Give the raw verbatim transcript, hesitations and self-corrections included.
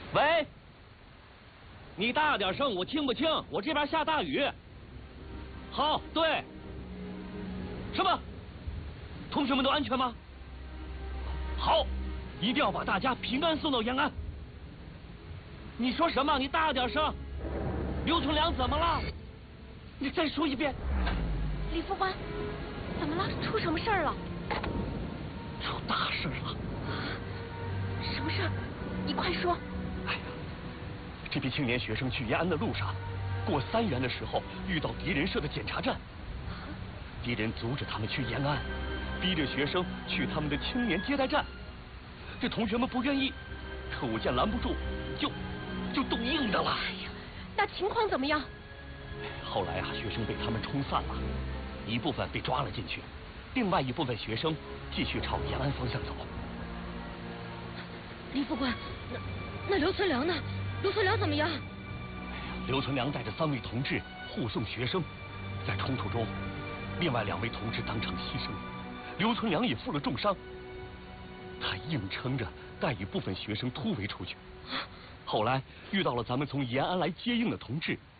喂，你大点声，我听不清，我这边下大雨。好，对。什么？同学们都安全吗？好，一定要把大家平安送到延安。你说什么？你大点声。刘存良怎么了？你再说一遍。 李副官，怎么了？出什么事儿了？ 出大事了。 什么事儿？你快说。 哎呀，这批青年学生去延安的路上，过三原的时候遇到敌人设的检查站，敌人阻止他们去延安，逼着学生去他们的青年接待站。这同学们不愿意，特务见拦不住，就就动硬的了。 哎呀，那情况怎么样？ 后来啊，学生被他们冲散了，一部分被抓了进去，另外一部分学生继续朝延安方向走。 李副官，那那刘存良呢？刘存良怎么样？ 刘存良带着三位同志护送学生，在冲突中，另外两位同志当场牺牲，刘存良也负了重伤。他硬撑着带一部分学生突围出去，后来遇到了咱们从延安来接应的同志，